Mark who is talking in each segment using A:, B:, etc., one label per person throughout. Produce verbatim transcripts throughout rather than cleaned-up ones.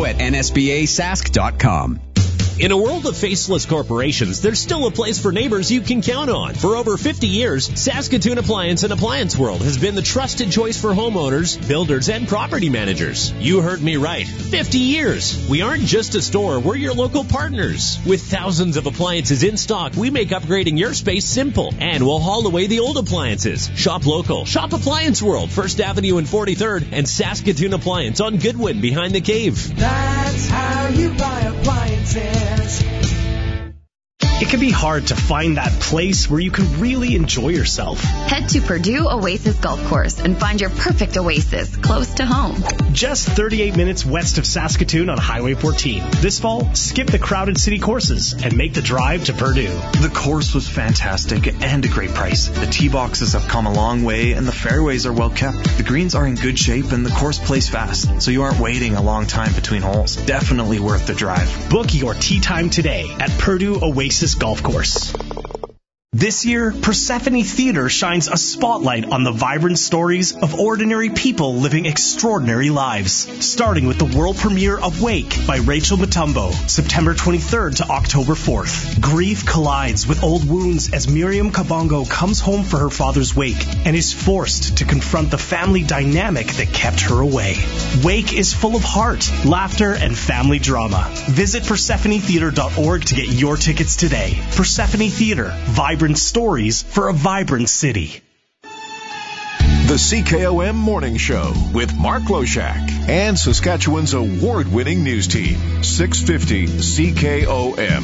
A: info at n s b a sask dot com.
B: In a world of faceless corporations, there's still a place for neighbors you can count on. For over fifty years, Saskatoon Appliance and Appliance World has been the trusted choice for homeowners, builders, and property managers. You heard me right. fifty years. We aren't just a store, we're your local partners. With thousands of appliances in stock, we make upgrading your space simple. And we'll haul away the old appliances. Shop local. Shop Appliance World, First Avenue and forty-third, and Saskatoon Appliance on Goodwin behind the Cave.
C: That's how you buy appliances.
D: It can be hard to find that place where you can really enjoy yourself.
E: Head to Purdue Oasis Golf Course and find your perfect oasis close to home.
D: Just thirty-eight minutes west of Saskatoon on Highway fourteen. This fall, skip the crowded city courses and make the drive to Purdue.
F: The course was fantastic and a great price. The tee boxes have come a long way and the fairways are well kept. The greens are in good shape and the course plays fast, so you aren't waiting a long time between holes. Definitely worth the drive.
D: Book your tee time today at Purdue Oasis Golf Course. This year, Persephone Theater shines a spotlight on the vibrant stories of ordinary people living extraordinary lives. Starting with the world premiere of Wake by Rachel Mutombo, September twenty-third to October fourth. Grief collides with old wounds as Miriam Kabongo comes home for her father's wake and is forced to confront the family dynamic that kept her away. Wake is full of heart, laughter, and family drama. Visit Persephone Theater dot org to get your tickets today. Persephone Theater, vibrant stories for a vibrant city.
G: The C K O M Morning Show with Mark Loshak and Saskatchewan's award-winning news team, six fifty C K O M.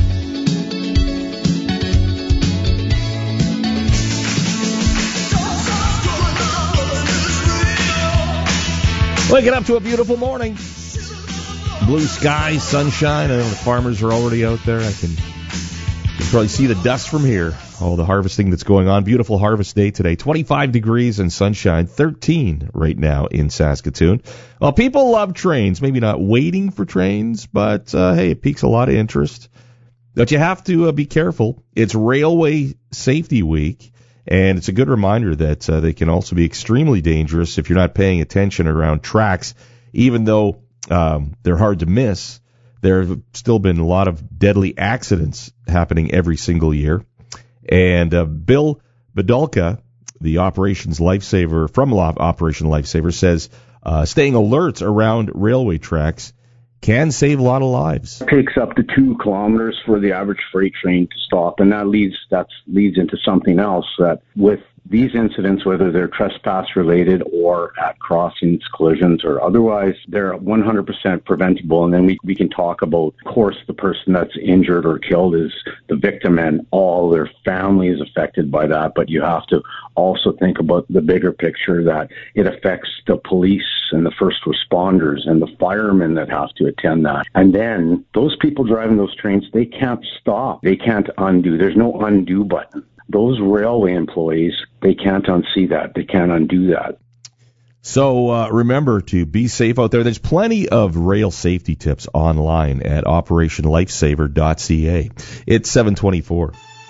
H: Waking up to a beautiful morning. Blue skies, sunshine. I know the farmers are already out there. I can, you can probably see the dust from here. All the harvesting that's going on. Beautiful harvest day today. twenty-five degrees and sunshine. thirteen right now in Saskatoon. Well, people love trains. Maybe not waiting for trains, but uh, hey, it piques a lot of interest. But you have to uh, be careful. It's Railway Safety Week, and it's a good reminder that uh, they can also be extremely dangerous if you're not paying attention around tracks. Even though um, they're hard to miss, there have still been a lot of deadly accidents happening every single year. And uh, Bill Bedulka, the Operations Lifesaver from Operation Lifesaver, says uh, staying alert around railway tracks can save a lot of lives.
I: It takes up to two kilometers for the average freight train to stop, and that leads that leads into something else, that with these incidents, whether they're trespass-related or at crossings, collisions, or otherwise, they're one hundred percent preventable. And then we, we can talk about, of course, the person that's injured or killed is the victim and all their family is affected by that. But you have to also think about the bigger picture, that it affects the police and the first responders and the firemen that have to attend that. And then those people driving those trains, they can't stop. They can't undo. There's no undo button. Those railway employees, they can't unsee that. They can't undo that.
H: So uh, remember to be safe out there. There's plenty of rail safety tips online at operation lifesaver dot c a. It's seven twenty-four.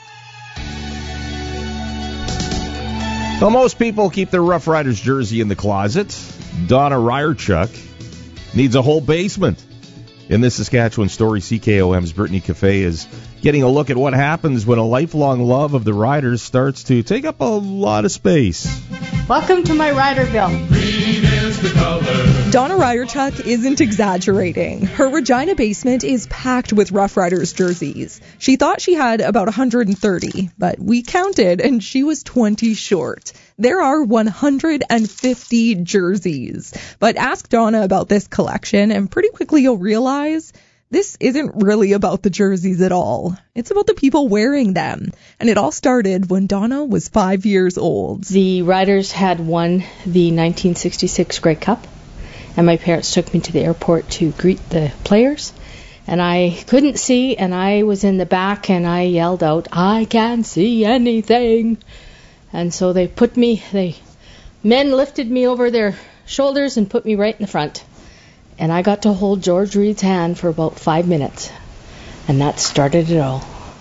H: Well, most people keep their Rough Riders jersey in the closet. Donna Ryerchuk needs a whole basement. In this Saskatchewan story, C K O M's Brittany Cafe is getting a look at what happens when a lifelong love of the Riders starts to take up a lot of space.
J: Welcome to my Riderville.
K: Green is the color.
L: Donna Ryerchuk isn't exaggerating. Her Regina basement is packed with Rough Riders jerseys. She thought she had about one hundred thirty, but we counted and she was twenty short. There are one hundred fifty jerseys. But ask Donna about this collection and pretty quickly you'll realize this isn't really about the jerseys at all. It's about the people wearing them. And it all started when Donna was five years old.
J: The Riders had won the nineteen sixty-six Grey Cup, and my parents took me to the airport to greet the players. And I couldn't see, and I was in the back, and I yelled out, "I can't see anything." And so they put me, they men lifted me over their shoulders and put me right in the front. And I got to hold George Reed's hand for about five minutes. And that started it all.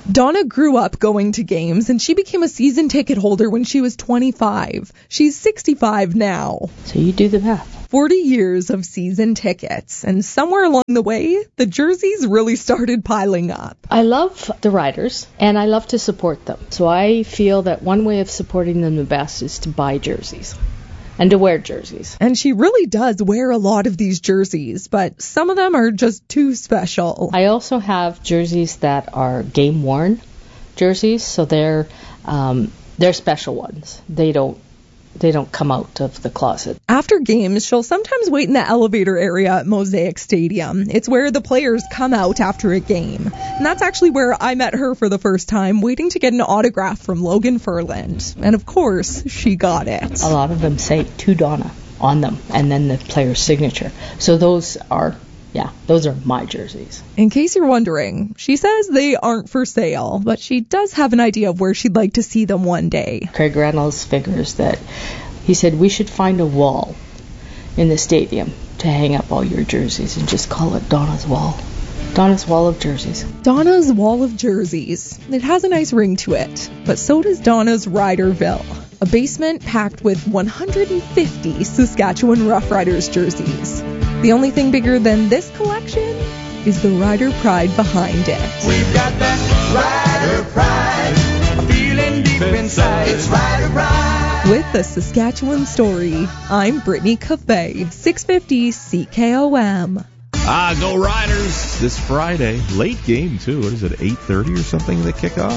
L: Donna grew up going to games, and she became a season ticket holder when she was twenty-five. She's sixty-five now.
J: So you do the math.
L: forty years of season tickets, and somewhere along the way, the jerseys really started piling up.
J: I love the riders, and I love to support them. So I feel that one way of supporting them the best is to buy jerseys. And to wear jerseys.
L: And she really does wear a lot of these jerseys, but some of them are just too special.
J: I also have jerseys that are game-worn jerseys, so they're um, they're special ones. They don't they don't come out of the closet.
L: After games, she'll sometimes wait in the elevator area at Mosaic Stadium. It's where the players come out after a game. And that's actually where I met her for the first time, waiting to get an autograph from Logan Ferland. And of course, she got it.
J: A lot of them say to Donna on them, and then the player's signature. So those are, yeah, those are my jerseys.
L: In case you're wondering, she says they aren't for sale, but she does have an idea of where she'd like to see them one day.
J: Craig Reynolds figures that he said we should find a wall in the stadium to hang up all your jerseys and just call it Donna's Wall. Donna's Wall of Jerseys.
L: Donna's Wall of Jerseys. It has a nice ring to it, but so does Donna's Riderville, a basement packed with one hundred fifty Saskatchewan Roughriders jerseys. The only thing bigger than this collection is the rider pride behind it.
C: We've got that rider pride, feeling deep inside. It's rider pride.
L: With the Saskatchewan story, I'm Brittany Cafe, six fifty C K O M.
H: Ah, go Riders! This Friday, late game too. What is it, eight thirty or something? They kick off.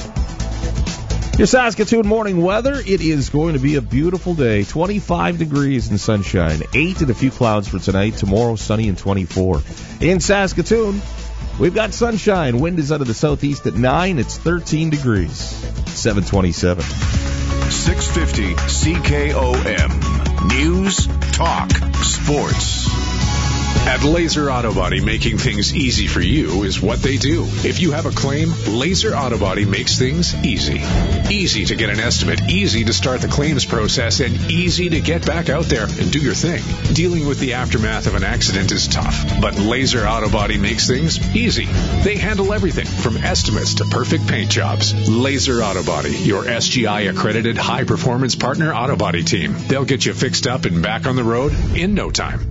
H: Your Saskatoon morning weather, it is going to be a beautiful day. twenty-five degrees and sunshine. eight and a few clouds for tonight. Tomorrow, sunny and twenty-four. In Saskatoon, we've got sunshine. Wind is out of the southeast at nine. It's thirteen degrees. seven twenty-seven.
G: six fifty C K O M. News, talk, sports.
M: At Laser Auto Body, making things easy for you is what they do. If you have a claim, Laser Auto Body makes things easy. Easy to get an estimate, easy to start the claims process, and easy to get back out there and do your thing. Dealing with the aftermath of an accident is tough, but Laser Auto Body makes things easy. They handle everything from estimates to perfect paint jobs. Laser Auto Body, your S G I-accredited high-performance partner auto body team. They'll get you fixed up and back on the road in no time.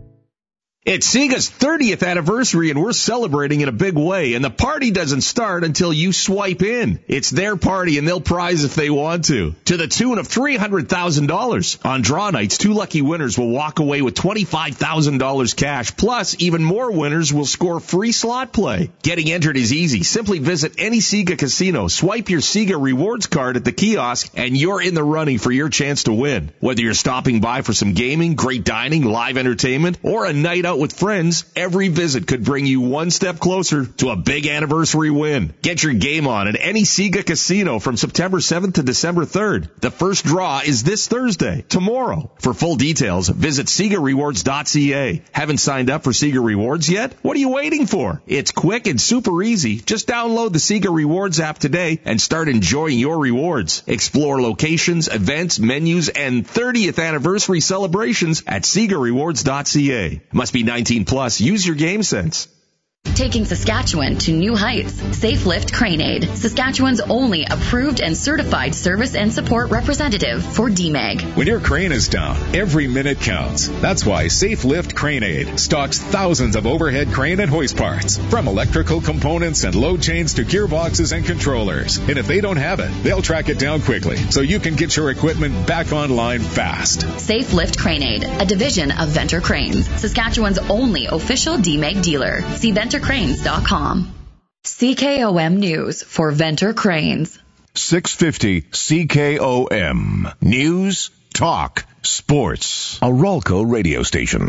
H: It's Sega's thirtieth anniversary, and we're celebrating in a big way. And the party doesn't start until you swipe in. It's their party, and they'll prize if they want to. To the tune of three hundred thousand dollars. On draw nights, two lucky winners will walk away with twenty-five thousand dollars cash. Plus, even more winners will score free slot play. Getting entered is easy. Simply visit any Sega casino, swipe your Sega rewards card at the kiosk, and you're in the running for your chance to win. Whether you're stopping by for some gaming, great dining, live entertainment, or a night out with friends, every visit could bring you one step closer to a big anniversary win. Get your game on at any Sega casino from September seventh to December third. The first draw is this Thursday, tomorrow. For full details, visit Sega Rewards dot C A. Haven't signed up for Sega Rewards yet? What are you waiting for? It's quick and super easy. Just download the Sega Rewards app today and start enjoying your rewards. Explore locations, events, menus, and thirtieth anniversary celebrations at Sega Rewards dot C A. Must be nineteen plus. Use your game sense.
E: Taking Saskatchewan to new heights. Safe Lift Crane Aid, Saskatchewan's only approved and certified service and support representative for D M E G.
N: When your crane is down, every minute counts. That's why Safe Lift Crane Aid stocks thousands of overhead crane and hoist parts, from electrical components and load chains to gearboxes and controllers. And if they don't have it, they'll track it down quickly so you can get your equipment back online fast.
E: Safe Lift Crane Aid, a division of Venter Cranes, Saskatchewan's only official D M E G dealer. See Venter Cranes dot com. C K O M News for Venter Cranes.
G: six fifty C K O M. News, talk, sports. A Ralco radio station.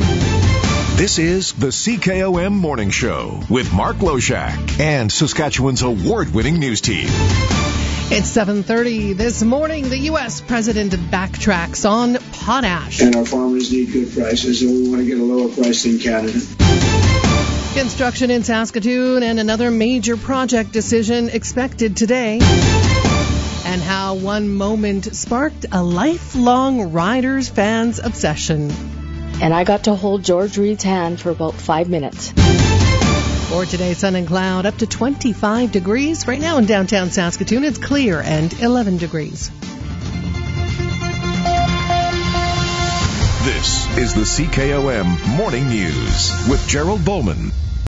G: This is the C K O M Morning Show with Mark Loshak and Saskatchewan's award-winning news team.
O: It's seven thirty this morning. The U S president backtracks on potash.
P: And our farmers need good prices, and we want to get a lower price in Canada.
O: Construction in Saskatoon and another major project decision expected today. And how one moment sparked a lifelong Riders fans' obsession.
J: And I got to hold George Reed's hand for about five minutes.
O: For today, sun and cloud up to twenty-five degrees. Right now in downtown Saskatoon, it's clear and eleven degrees.
G: This is the C K O M Morning News with Gerald Bowman.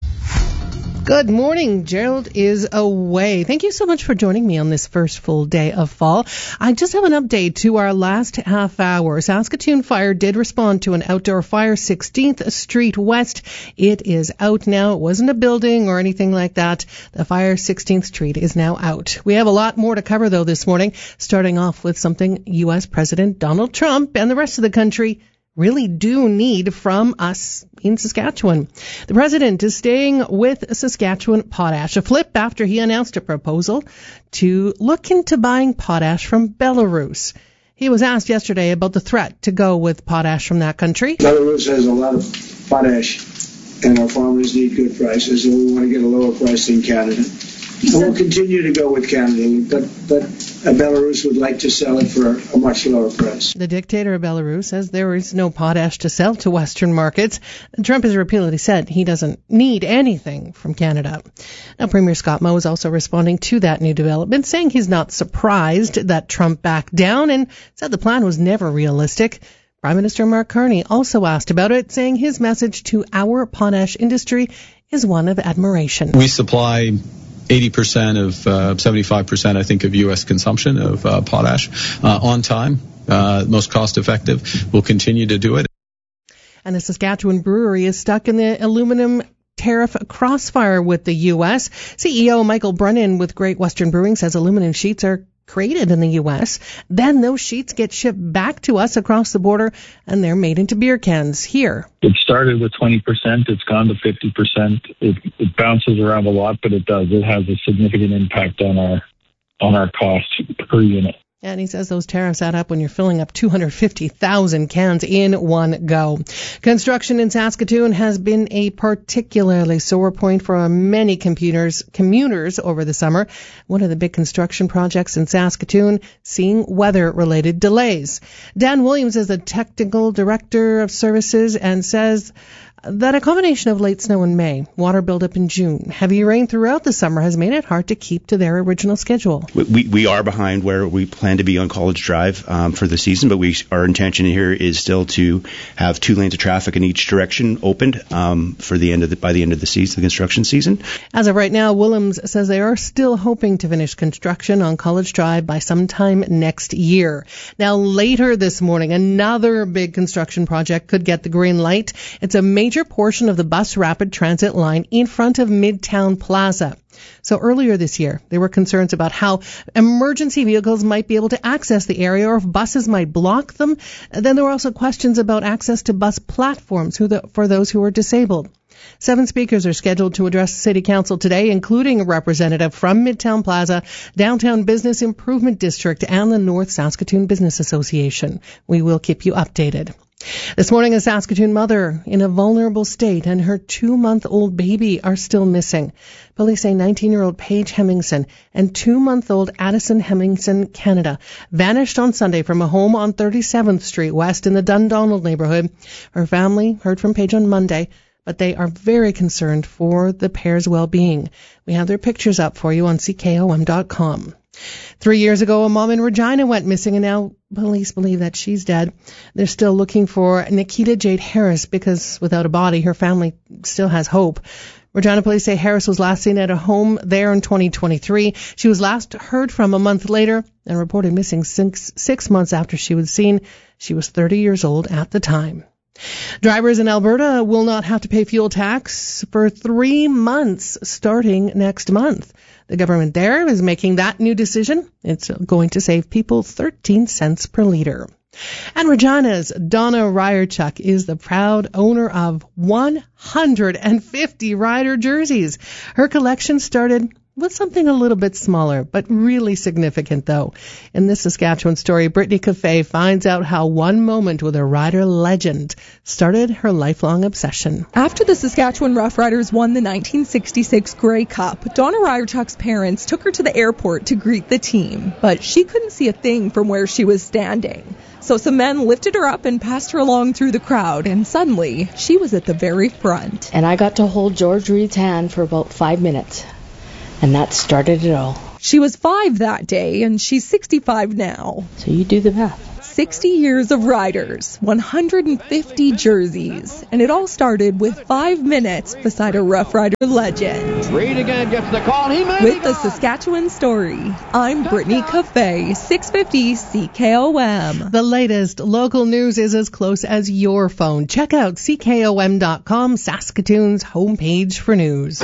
O: Good morning. Gerald is away. Thank you so much for joining me on this first full day of fall. I just have an update to our last half hour. Saskatoon Fire did respond to an outdoor fire, sixteenth Street West. It is out now. It wasn't a building or anything like that. The fire, sixteenth Street, is now out. We have a lot more to cover, though, this morning, starting off with something U S President Donald Trump and the rest of the country really do need from us in Saskatchewan. The president is staying with Saskatchewan Potash, a flip after he announced a proposal to look into buying potash from Belarus. He was asked yesterday about the threat to go with potash from that country.
P: Belarus has a lot of potash, and our farmers need good prices, and we want to get a lower price than Canada. And we'll continue to go with Canada, but but uh, Belarus would like to sell it for a much lower price.
O: The dictator of Belarus says there is no potash to sell to Western markets. Trump has repeatedly said he doesn't need anything from Canada. Now, Premier Scott Moe is also responding to that new development, saying he's not surprised that Trump backed down and said the plan was never realistic. Prime Minister Mark Carney also asked about it, saying his message to our potash industry is one of admiration.
Q: We supply eighty percent of, uh, seventy-five percent, I think, of U S consumption of uh, potash uh, on time, uh, most cost effective. We'll continue to do it.
O: And a Saskatchewan brewery is stuck in the aluminum tariff crossfire with the U S. C E O Michael Brennan with Great Western Brewing says aluminum sheets are created in the U S. Then those sheets get shipped back to us across the border, and they're made into beer cans here.
R: It started with twenty percent. It's gone to fifty percent. It, it bounces around a lot, but it does. It has a significant impact on our on our cost per unit.
O: And he says those tariffs add up when you're filling up two hundred fifty thousand cans in one go. Construction in Saskatoon has been a particularly sore point for many commuters, commuters over the summer. One of the big construction projects in Saskatoon seeing weather-related delays. Dan Williams is the technical director of services and says that a combination of late snow in May, water buildup in June, heavy rain throughout the summer has made it hard to keep to their original schedule.
S: We we are behind where we plan to be on College Drive um, for the season, but we our intention here is still to have two lanes of traffic in each direction opened um, for the end of the, by the end of the season, the construction season.
O: As of right now, Williams says they are still hoping to finish construction on College Drive by sometime next year. Now, later this morning, another big construction project could get the green light. It's a major portion of the bus rapid transit line in front of Midtown Plaza. So earlier this year, there were concerns about how emergency vehicles might be able to access the area or if buses might block them. Then there were also questions about access to bus platforms for those who are disabled. Seven speakers are scheduled to address City Council today, including a representative from Midtown Plaza, Downtown Business Improvement District, and the North Saskatoon Business Association. We will keep you updated. This morning, a Saskatoon mother in a vulnerable state and her two-month-old baby are still missing. Police say nineteen-year-old Paige Hemmingson and two-month-old Addison Hemmingson, Canada, vanished on Sunday from a home on thirty-seventh Street West in the Dundonald neighborhood. Her family heard from Paige on Monday, but they are very concerned for the pair's well-being. We have their pictures up for you on C K O M dot com. Three years ago, a mom in Regina went missing, and now police believe that she's dead. They're still looking for Nikita Jade Harris because without a body, her family still has hope. Regina police say Harris was last seen at a home there in twenty twenty-three. She was last heard from a month later and reported missing six, six months after she was seen. She was thirty years old at the time. Drivers in Alberta will not have to pay fuel tax for three months starting next month. The government there is making that new decision. It's going to save people thirteen cents per litre. And Regina's Donna Ryerchuk is the proud owner of one hundred fifty Rider jerseys. Her collection started with something a little bit smaller, but really significant, though. In this Saskatchewan story, Brittany Cafe finds out how one moment with a rider legend started her lifelong obsession.
L: After the Saskatchewan Roughriders won the nineteen sixty-six Grey Cup, Donna Ryerchuk's parents took her to the airport to greet the team, but she couldn't see a thing from where she was standing. So some men lifted her up and passed her along through the crowd, and suddenly she was at the very front.
J: And I got to hold George Reed's hand for about five minutes. And that started it all.
L: She was five that day, and she's sixty-five now.
J: So you do the math.
L: sixty years of riders, one hundred fifty jerseys, and it all started with five minutes beside a Rough Rider legend.
C: Reed again gets the call. He may
L: With the Saskatchewan story, I'm Brittany Cafe, six fifty C K O M.
O: The latest local news is as close as your phone. Check out C K O M dot com, Saskatoon's homepage for news.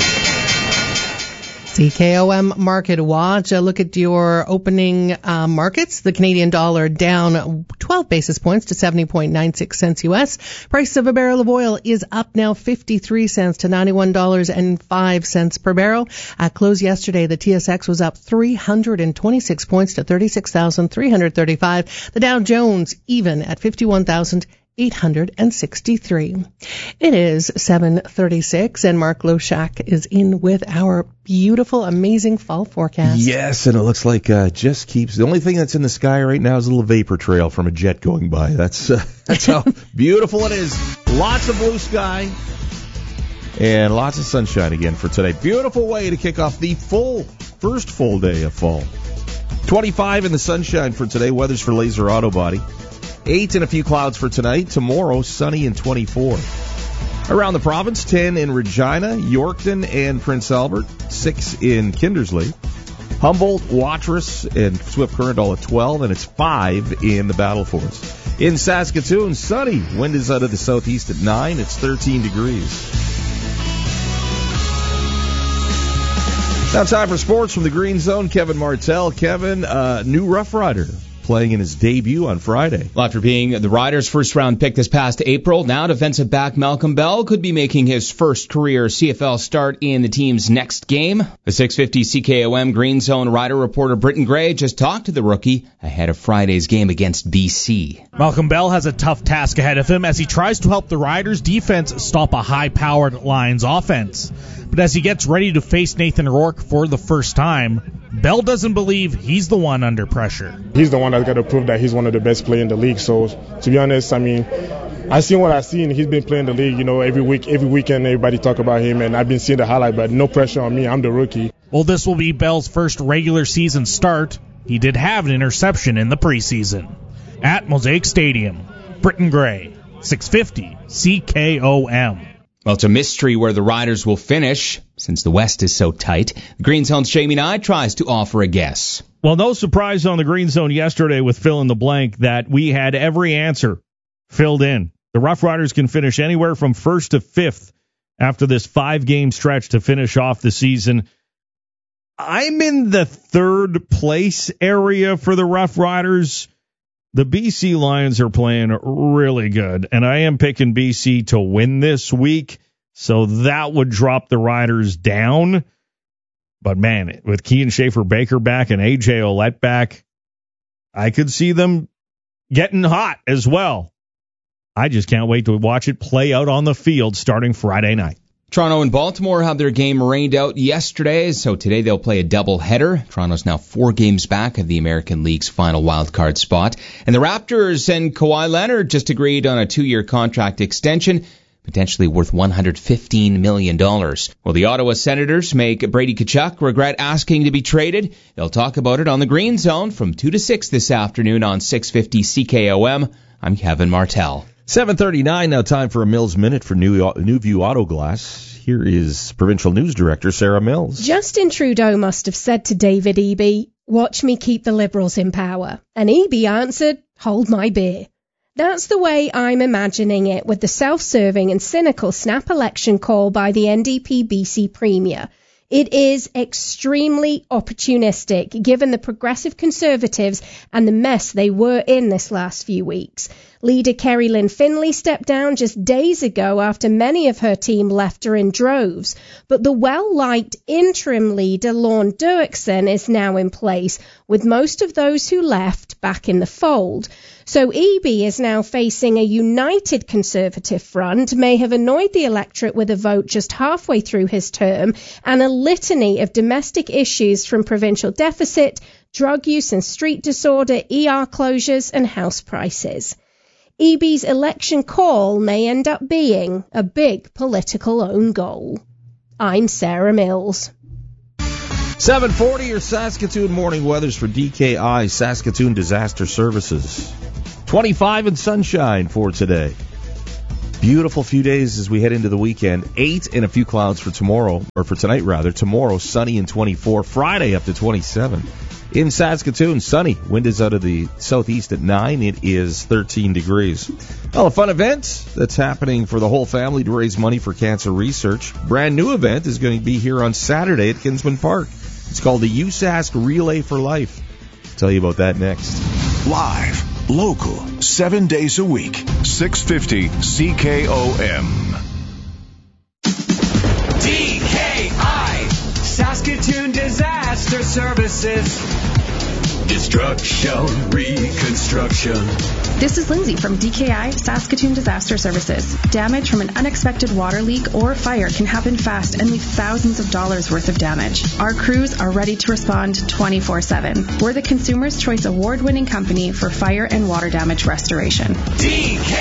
O: C K O M Market Watch. A look at your opening uh, markets. The Canadian dollar down twelve basis points to seventy point nine six cents U S. Price of a barrel of oil is up now fifty-three cents to ninety-one dollars and five cents per barrel. At close yesterday, the T S X was up three hundred twenty-six points to thirty-six thousand three hundred thirty-five. The Dow Jones even at fifty-one thousand eight hundred sixty-three. It is seven thirty-six, and Mark Loshak is in with our beautiful, amazing fall forecast.
H: Yes, and it looks like uh, just keeps. The only thing that's in the sky right now is a little vapor trail from a jet going by. That's uh, that's how beautiful it is. Lots of blue sky and lots of sunshine again for today. Beautiful way to kick off the full first full day of fall. twenty-five in the sunshine for today. Weather's for Laser Auto Body. Eight and a few clouds for tonight. Tomorrow, sunny and twenty-four. Around the province, ten in Regina, Yorkton, and Prince Albert. Six in Kindersley. Humboldt, Watrous, and Swift Current all at twelve, and it's five in the Battle Force. In Saskatoon, sunny. Wind is out of the southeast at nine. It's thirteen degrees. Now time for sports from the Green Zone. Kevin Martell. Kevin, uh, new Rough Rider, playing in his debut on Friday.
T: Well, after being the Riders' first-round pick this past April, now defensive back Malcolm Bell could be making his first career C F L start in the team's next game. The six fifty C K O M Green Zone Rider reporter Britton Gray just talked to the rookie ahead of Friday's game against B C.
U: Malcolm Bell has a tough task ahead of him as he tries to help the Riders' defense stop a high-powered Lions offense. But as he gets ready to face Nathan Rourke for the first time, Bell doesn't believe he's the one under pressure.
V: He's the one that's got to prove that he's one of the best players in the league. So, to be honest, I mean, I've seen what I've seen. He's been playing the league, you know, every week, every weekend, everybody talk about him, and I've been seeing the highlight, but no pressure on me. I'm the rookie.
U: Well, this will be Bell's first regular season start. He did have an interception in the preseason. At Mosaic Stadium, Britton Gray, six fifty C K O M.
T: Well, it's a mystery where the Riders will finish, since the West is so tight. The Green Zone's Jamie Nye tries to offer a guess.
U: Well, no surprise on the Green Zone yesterday with Fill in the Blank that we had every answer filled in. The Rough Riders can finish anywhere from first to fifth after this five-game stretch to finish off the season. I'm in the third place area for the Rough Riders. The B C Lions are playing really good, and I am picking B C to win this week, so that would drop the Riders down. But, man, with Kean Schaefer-Baker back and A J Ouellette back, I could see them getting hot as well. I just can't wait to watch it play out on the field starting Friday night.
T: Toronto and Baltimore had their game rained out yesterday, so today they'll play a doubleheader. Toronto's now four games back of the American League's final wildcard spot. And the Raptors and Kawhi Leonard just agreed on a two-year contract extension, potentially worth one hundred fifteen million dollars. Will the Ottawa Senators make Brady Tkachuk regret asking to be traded? They'll talk about it on the Green Zone from two to six this afternoon on six fifty C K O M. I'm Kevin Martell.
H: seven thirty-nine, now time for a Mills Minute for New New View Auto Glass. Here is Provincial News Director Sarah Mills.
W: Justin Trudeau must have said to David Eby, "Watch me keep the Liberals in power." And Eby answered, "Hold my beer." That's the way I'm imagining it with the self-serving and cynical snap election call by the N D P B C Premier. It is extremely opportunistic, given the Progressive Conservatives and the mess they were in this last few weeks. Leader Kerry Lynn Finlay stepped down just days ago after many of her team left her in droves. But the well-liked interim leader, Lorne Dirksen, is now in place, with most of those who left back in the fold. So Eby is now facing a united Conservative front, may have annoyed the electorate with a vote just halfway through his term, and a litany of domestic issues from provincial deficit, drug use and street disorder, E R closures and house prices. Eby's election call may end up being a big political own goal. I'm Sarah Mills.
H: seven forty, your Saskatoon morning weathers for D K I, Saskatoon Disaster Services. twenty-five and sunshine for today. Beautiful few days as we head into the weekend. Eight and a few clouds for tomorrow, or for tonight rather. Tomorrow, sunny and twenty-four. Friday up to twenty-seven. In Saskatoon, sunny. Wind is out of the southeast at nine. It is thirteen degrees. Well, a fun event that's happening for the whole family to raise money for cancer research. Brand new event is going to be here on Saturday at Kinsman Park. It's called the U S A S C Relay for Life. I'll tell you about that next.
G: Live, local, seven days a week, six fifty C K O M.
C: D K I, Saskatoon Disaster Services. Destruction, reconstruction.
A: This is Lindsay from D K I, Saskatoon Disaster Services. Damage from an unexpected water leak or fire can happen fast and leave thousands of dollars worth of damage. Our crews are ready to respond twenty-four seven. We're the Consumer's Choice Award-winning company for fire and water damage restoration.
C: D K